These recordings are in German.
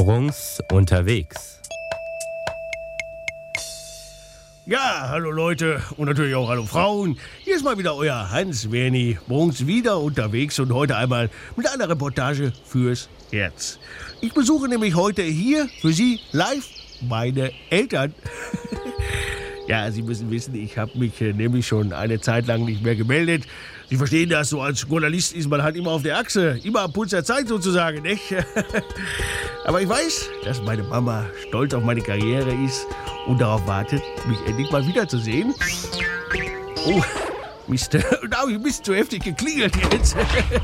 Bruns unterwegs. Ja, hallo Leute und natürlich auch hallo Frauen. Hier ist mal wieder euer Hans-Werni Bruns wieder unterwegs und heute einmal mit einer Reportage fürs Herz. Ich besuche nämlich heute hier für Sie live meine Eltern. Ja, Sie müssen wissen, ich habe mich nämlich schon eine Zeit lang nicht mehr gemeldet. Sie verstehen das, so als Journalist ist man halt immer auf der Achse, immer am Puls der Zeit sozusagen, nicht? Aber ich weiß, dass meine Mama stolz auf meine Karriere ist und darauf wartet, mich endlich mal wiederzusehen. Oh, Mist, da habe ich ein bisschen zu heftig geklingelt jetzt.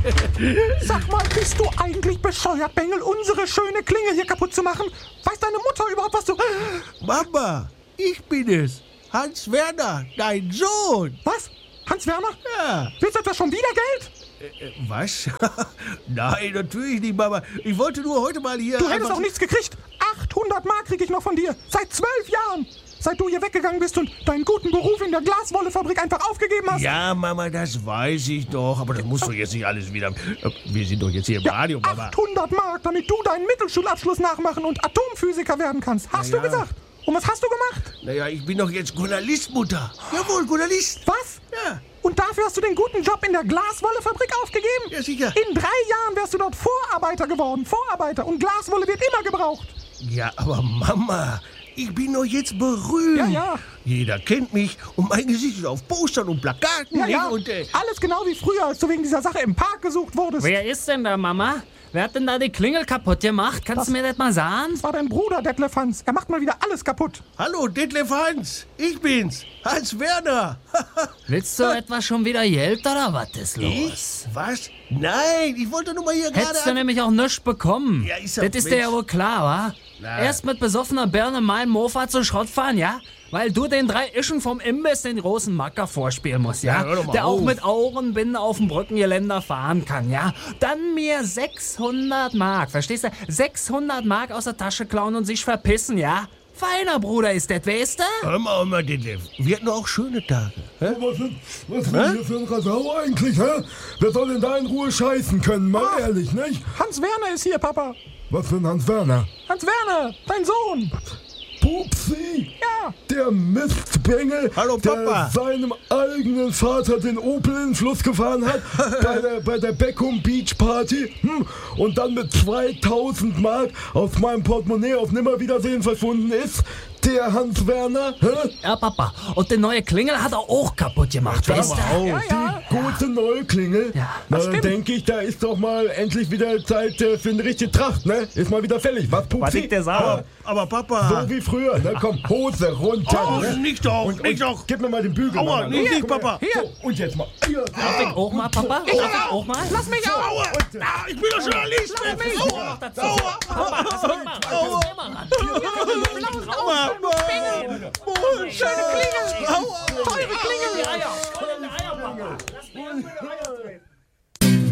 Sag mal, bist du eigentlich bescheuert, Bengel, unsere schöne Klingel hier kaputt zu machen? Weiß deine Mutter überhaupt, was du... Mama, ich bin es. Hans-Werner, dein Sohn. Was? Hans-Werner? Ja. Willst du etwa schon wieder Geld? Was? Nein, natürlich nicht, Mama. Ich wollte nur heute mal hier... Du hättest auch nichts gekriegt. 800 Mark krieg ich noch von dir. Seit 12 Jahren. Seit du hier weggegangen bist und deinen guten Beruf in der Glaswollefabrik einfach aufgegeben hast. Ja, Mama, das weiß ich doch. Aber das musst du jetzt nicht alles wieder... Wir sind doch jetzt hier im Radio, Mama. 800 Mark, damit du deinen Mittelschulabschluss nachmachen und Atomphysiker werden kannst. Hast du gesagt? Und was hast du gemacht? Naja, ich bin doch jetzt Journalist, Mutter. Jawohl, Journalist. Was? Ja. Und dafür hast du den guten Job in der Glaswollefabrik aufgegeben? Ja, sicher. In 3 Jahren wärst du dort Vorarbeiter geworden. Vorarbeiter. Und Glaswolle wird immer gebraucht. Ja, aber Mama, ich bin doch jetzt berühmt. Ja, ja. Jeder kennt mich und mein Gesicht ist auf Postern und Plakaten. Ja, ja. Und, alles genau wie früher, als du wegen dieser Sache im Park gesucht wurdest. Wer ist denn da, Mama? Wer hat denn da die Klingel kaputt gemacht? Kannst du mir das mal sagen? Das war dein Bruder, Detlef Hans. Er macht mal wieder alles kaputt. Hallo, Detlef Hans. Ich bin's. Hans-Werner. Willst du etwa schon wieder Geld oder was ist los? Ich? Was? Nein, ich wollte nur mal hier gerade... Hättest du nämlich auch nichts bekommen. Ja, ist ja das ist dir Mensch. ja wohl klar, wa? Na. Erst mit besoffener Birne mal im Mofa zum Schrott fahren, ja? Weil du den 3 Ischen vom Imbiss den großen Macker vorspielen musst, ja? Ja, hör doch mal der auch auf. mit Augenbinde auf dem Brückengeländer fahren kann, ja? Dann mir 600 Mark, verstehst du? 600 Mark aus der Tasche klauen und sich verpissen, ja? Feiner Bruder ist das, weißt du? Hör mal, Detlef. Wir hatten auch schöne Tage. Hä? Was ist denn hier für ein Rasau eigentlich, hä? Wer soll denn da in Ruhe scheißen können, mal ehrlich, nicht? Hans-Werner ist hier, Papa. Was für ein Hans-Werner? Hans-Werner, dein Sohn. Pupsi! Ja. Der Mistbengel, Hallo, Papa. der seinem eigenen Vater den Opel in den Fluss gefahren hat, bei der Beckham Beach Party, und dann mit 2000 Mark aus meinem Portemonnaie auf Nimmerwiedersehen verschwunden ist. Der Hans-Werner, hä? Ja, Papa. Und die neue Klingel hat er auch kaputt gemacht, weißt du? Ja, ja. Gute neue Klingel. Ja, Na, dann stimmt. denke ich, da ist doch mal endlich wieder Zeit für eine richtige Tracht, ne? Ist mal wieder fällig. Was, Pupsi? Aber Papa... So wie früher, ne? Komm, Hose runter. Oh, ne? nicht doch, nicht doch. Gib mir mal den Bügel. Aua, Mann. nicht, Komm her. Papa. So, und jetzt mal. Hier. Darf ich auch mal, Papa? Darf ich auch mal? Lass mich auf. Aua, ich bin doch Journalist. Lass mich. Aua, Papa, lass mich mal ran. Lass mich mal ran. Mama. Schöne Klingel.